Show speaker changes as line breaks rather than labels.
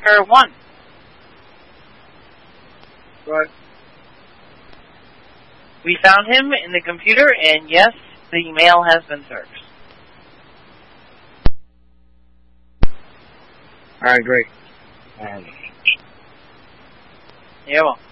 Walker 1.
Right.
We found him in the computer, and yes, the mail has been searched.
Alright, great.
Yeah, well.